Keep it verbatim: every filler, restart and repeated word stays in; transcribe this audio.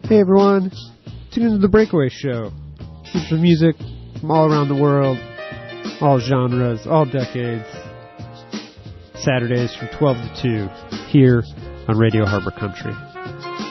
Hey everyone, tune into The Breakaway Show. Features music from all around the world, all genres, all decades. Saturdays from twelve to two, here on Radio Harbor Country.